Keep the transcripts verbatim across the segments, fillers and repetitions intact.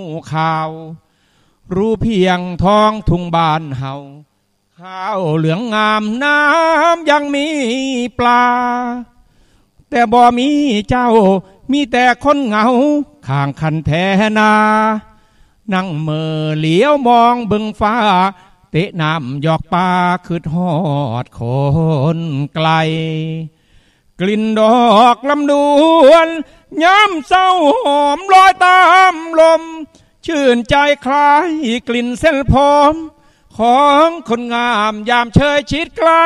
ข่าวรู้เพียงท้องทุ่งบ้านเฮาข้าวเหลืองงามน้ำยังมีปลาแต่บ่มีเจ้ามีแต่คนเหงาข้างคันแทนานั่งเมื่อเหลียวมองเบิ่งฟ้าเตะน้ำหยอกปลาคืดฮอดคนไกลกลิ่นดอกลำดวนย้ำเศร้าหอมลอยตามลมชื่นใจคล้ายกลิ่นเส้นผม ของคนงามยามเชยชิดใกล้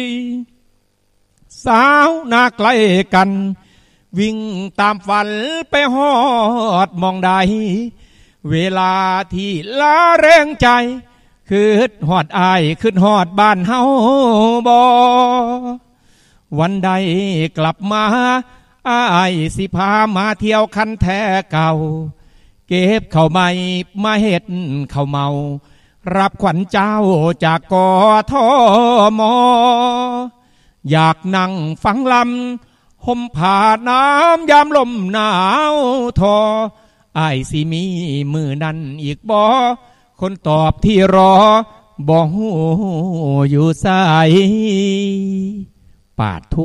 สาวนาใกล้กันวิ่งตามฝันไปฮอดมองใดเวลาที่ลาแรงใจคืดฮอดอายคืดฮอดบ้านเฮาบ่วันใดกลับมาอายสิพามาเที่ยวคันแท้เก่าเก็บเข้าใหม่มาเฮ็ดเข้าเมารับขวัญเจ้าจากกทม.อยากนั่งฟังลำห่มผ้าน้ำยามลมหนาวทออ้ายสิมีมือนั้นอีกบ่คนตอบที่รอบ่ฮู้อยู่ไสปาดโธ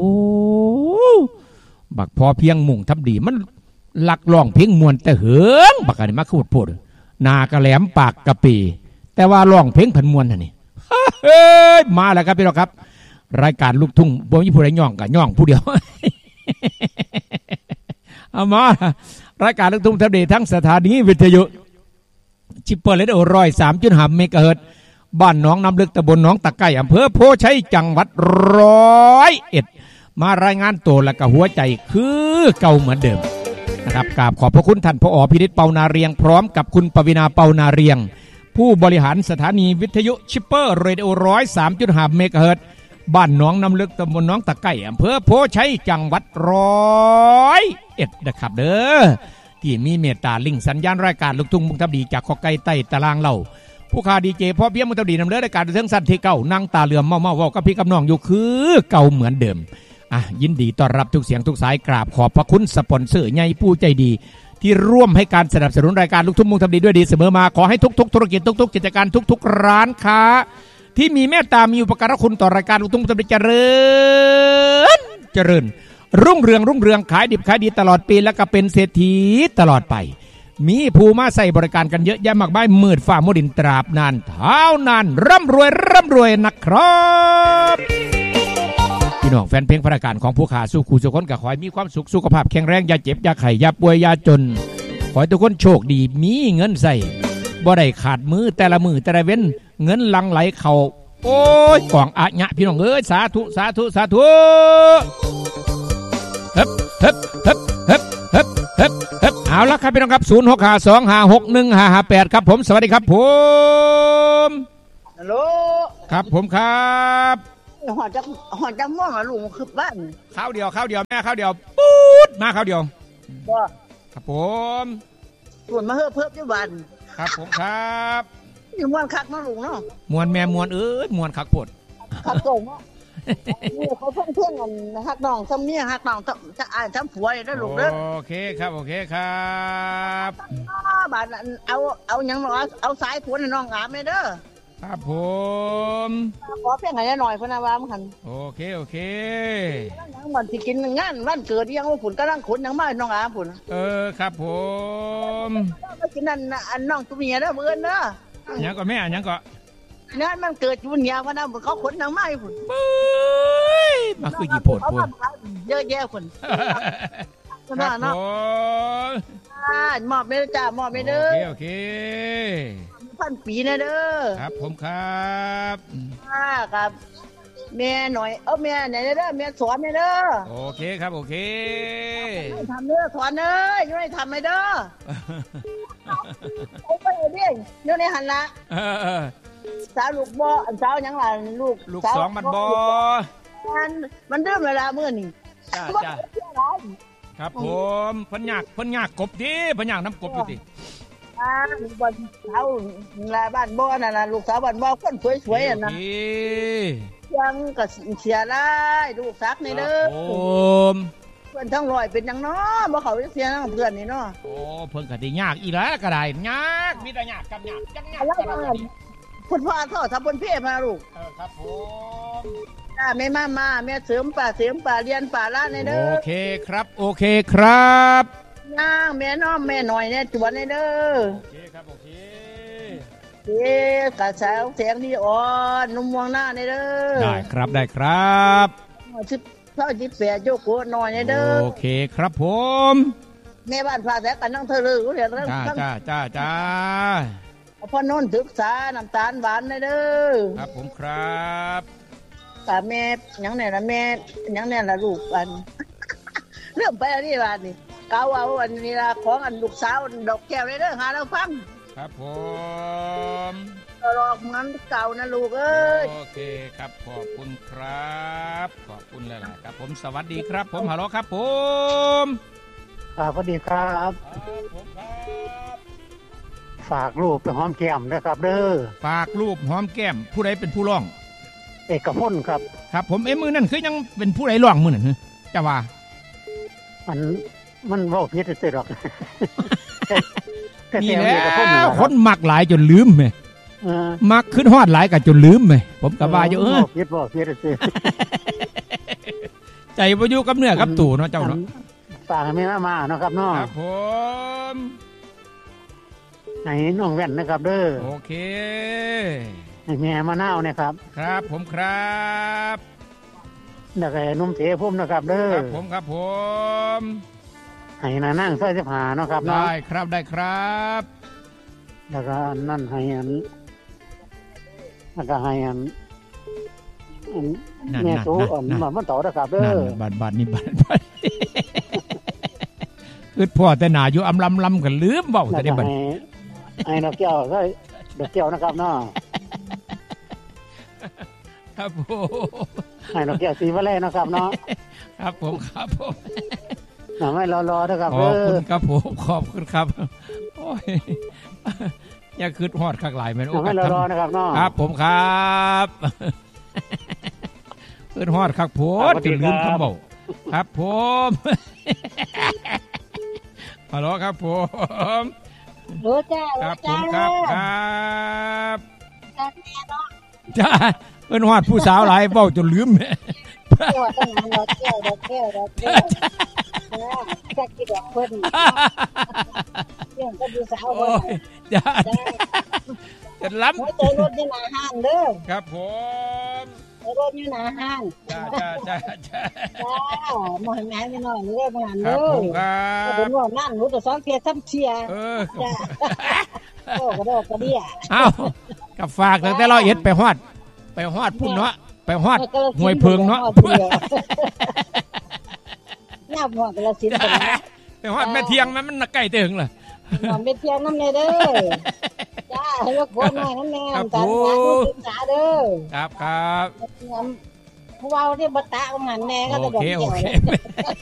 บักพอเพียงมุ่งทำดีมันลักร้องเพลงมวนแต่เหิงบักอันนี้มาพูดพูดหน้ากระแหลมปากกะปีแต่ว่าร้องเพลงผันมวนท่านี่เฮ้ยมาแล้วครับพี่น้องครับรายการลูกทุ่งบ่มีผู้ใดย่องกับย่องผู้เดียวเอามารายการลูกทุ่งทำดีทั้งสถานีวิทยุชิปเปอร์เลดโอร้อยสามจุดห้าเมกะเฮิรตซ์บ้านหนองน้ำลึกตำบลหนองตะไคร้อำเภอโพชัยจังหวัดร้อยเอ็ดมารายงานตัวและก็หัวใจคือเก่าเหมือนเดิมนะครับกราบขอบพระคุณท่านผอ.พินิจเปานาเรียงพร้อมกับคุณปวินาเปานาเรียงผู้บริหารสถานีวิทยุชิปเปอร์เรดิโอร้อยสามจุดห้าเมกะเฮิรตซ์บ้านหนองน้ำลึกตำบลหนองตะไคร้อำเภอโพชัยจังหวัดร้อยเอ็ดนะครับเด้อที่มีเมตตาลิงสัญญาณรายการลูกทุ่งมุงทับดีจากขอไก่ใต้ตารางเล่าผู้ข่าดีเจพ่อเบี้ยมุงทับดีนำเลือรายการเรื่องสั้นที่เก่านั่งตาเหลื่อมเมาเมาเว้ากับพี่กับน้องอยู่คือเก่าเหมือนเดิมอ่ะยินดีต้อนรับทุกเสียงทุกสายกราบขอบพระคุณสปอนเซอร์ใหญ่ผู้ใจดีที่ร่วมให้การสนับสนุนรายการลูกทุ่งมุงทับดีด้วยดีเสมอมาขอให้ทุกๆธุรกิจทุกๆกิจการทุกๆร้านค้าที่มีเมตตามีอุปการะคุณต่อรายการลูกทุ่งมุงทับดีเจริญเจริญรุ่งเรืองรุ่งเรืองขายดิบขายดีตลอดปีและก็เป็นเศรษฐีตลอดไปมีผู้มาใส่บริการกันเยอะแยะมากมายมืดฝ่ามืดดินตราบนานเท่านานร่ำรวยร่ำรวยนะครับพี่น้องแฟนเพลงพระการของผู้ขาสู้คู่สุขคนก็ขอให้มีความสุขสุขภาพแข็งแรงอย่าเจ็บอย่าไข้อย่าป่วยอย่าจนขอให้ทุกคนโชคดีมีเงินใส่บ่ได้ขาดมือแต่ละมือแต่ละเว้นเงินหลั่งไหลเข้าโอ้ยกองอะญะพี่น้องเอ้ยสาธุสาธุสาธุเฮ้บเฮ้บเฮ้บเฮ้บเฮ้บเฮ้บเฮ้บเอาละครับพี่น้องครับศูนย์ หก ห้า สอง ห้า หก หนึ่ง ห้า ห้า แปดครับผมสวัสดีครับผมฮัลโหลครับผมครับหอดจักหอดจักม่วงอ่ะลุงคือบ้านข้าวเดียวข้าวเดียวแม่ข้าวเดียวปู๊ดมาข้าวเดียวบ่ครับผมส่วนมาเฮือเพิ่มอยู่บ้านครับผมครับนี่ม่วนคักเนาะลุงเนาะม่วนแม่ม่วนเอ้ยม่วนคักโพดคักโตเนาะนี่เขาเพิ่งเพิ่งกันฮักน้องซ้ำเมียฮักน้องจะอ่านซ้ำผัวเลยนะลุงเด้อโอเคครับโอเคครับบ้านเอาเอาหยังหรอเอาสายผัวน้องงามเลยเด้อครับผมขอเพียงให้หน่อยพนะว่ามันโอเคโอเคยังวันที่กินงานวันเกิดยังว่าผุนกำลังขนยังมาน้องอาผุนเออครับผมมากินนั่นอันน้องตุ้มเมียเด้อเบื่อเด้อยังก็แม่ยังก็งานมันเกิดอยู่เนี่ยพนะเขาขนยังมาผุนมาคือกี่โผดผุนเยอะแยะผุนครับผมมอบไม่ได้จ้ามอบไม่เด้อโอเคพันปีนะเด้อครับผมครับครับแม่หน่อยเออแม่ไหนเด้อแม่สอนเด้อโอเคครับโอเคทำเด้อสอนเอ้ยยังไม่ทำไม่เด้อเอาไปเด้งเดี๋ยวนี้หันละสาวลูกบ่อันสาวยังล่ะลูกลูกสองมันบ่มันมันเริ่มเวลามื้อนี่จ้าจ้าครับผมเพิ่นยากเพิ่นยากกบดิเพิ่นยากน้ำกบอยู่ดิอ่าบ้านสาวลาบ้านบ่นั่นน่ะลูกสาวบ้านบ่คนสวยๆอ่ะนะยังก็เสียได้ลูกซักนี่เด้อผมเพื่อนทั้งร้อยเป็นหยังเนาะบ่เขาเสียทั้งเพื่อนนี่เนาะโอ้เพิ่นก็สิยากอีหละก็ได้ยากมีแต่ยากกับยากจังยากแล้วกันว่าพุ่นพ่อทอดทับบนเพมาลูกเออครับผมจ้าแม่มามาแม่เสริมป่าเสริมป่าเรียนป่าล้านในเด้อโอเคครับโอเคครับย่างแม่น้อมแม่หน่อยเนี่ยจวนในเด้อโอเคครับโอเคเอ๊ะกระแสเสียงดีอ่อนนุ่มวงหน้าในเด้อได้ครับได้ครับชิบเท่าจิตแปดโยกโกหน่อยในเด้อโอเคครับผมแม่บ้านพาแสกันนั่งเธอเลยเรียนเรื่องจ้าทั้งจ้าจ้าจ้าพ่อโน้นศึกษาน้ำตาลหวานในเด้อครับผมครับแต่แม่ยังเนี่ยนะแม่ยังเนี่ยละลูกอัน เรื่องไปอันนี้ว่านี่เกาเอาอันนี้ละของอันลูกสาวดอกแก้วในเด้อหาเราฟังครับผมตลอกมันเก่านะลูกเอ้ยโอเคครับขอบคุณครับขอบคุณหลายๆครับผมสวัสดีครับผมฮัลโหลครับผมครับสวัสดีครับครับผมครับฝากรูปไปหอมแก้มนะครับเด้อฝากรูปหอมแก้มผู้ใดเป็นผู้ร้องเอกพลครับครับผมเอ้มือนั่นคือยังเป็นผู้ใดร้องมือนั่นฮะจะว่ามันมันเว่าผิดเสียหรอกนี่ต่แล้เอกพลนั่นวล่ะคนมักหลายจนลืมไหมเออมักขึ้นฮอดหลายกันจนลืมไหมผมกับว่าอยู่เออเว้าผิดเว่าผิดเสียใจประยุกับเนื้อกับตู่เนาะเจ้าเนาะฝากให้แม่มามาเนาะครับเนาะครับผมให้น้องแว่นนะครับเด้อโอเคให้แม่มะนาวนะครับครับผมครับแล้วก็ให้นุ่มเสพุ่มนะครับเด้อครับผมครับผมให้นานั่งสร้อยสิบหาเนาะครับเนาะได้ครับได้ครับแล้วก็นั่นให้อันแล้วก็ให้อันอันนั่นแม่นั่นสูอันนั่นมันมันต่อนะครับเด้นั่นอบาดบาดนี่บาดบาดคือพ่อแต่หนาอยู่อำลำลำกันลืมเบาแล้แต่วได้ก็บัดให้ให้ดอกแก้วก็ดอกแก้วนะครับเนาะครับผมให้ดอกแก้วสีวะแล่นะครับเนาะครับผมครับผมหน่อไม่รอๆนะครับขอบเด้คุอณครับผมขอบคุณครับโอ้ยอย่าคืดฮอดข้างหลายแม่นหน่โอ้อไม่รอๆนะครับเนาะครับผมครับคืดฮอดคักโพดจนลืมคำเบาครับผมฮัลโหลครับผมรู้จ้าครู้รับผจ้ามครับครับจ้าแม่เนาะจ้าเอิ้นฮอดผู้สาวหลายเบ้าจนลืมแม่เกี่ยวตั้งนานดอกแก้วดอกแก้วดอกแก้วจะกินดอกเพิ่นเรื่องก็ดูสาวโอ้เพิ่นยจ้าจ้าจะล้หัวใจรถอยู่หน้าห้างเด้อำครับผมรถอยู่หน้าห้างจ้าจ้าจ้าจ้าจ้าหมอให้แม่ไม่น้อยเด้อบ่หันครัเด้บอผมครัก็บเป็นว่านั่นรู้แต่สองเทียซ้ำเชียเออจ้าโอ้กระโดดกระเดี่ยเอ้ากับฝากตั้งแต่เราเอ็ดไปฮอด ไปฮอดพุ่นเนาะไปฮอดห้วยเพิงเนาะหน้าหัวกระสินธุ์ไปฮอดแม่เทียงแม่มันใกล้เตึงเลยหอมเม็ดเทียงน้ำเนเด้อจ้าให้ยกโคนหน่อยน้ำแนมตาตาดูศึกษาเด้อครับครับผู้เว้าที่บัตตะของหันแน่ก็โอจะดอกเคโอเกี่ยวเค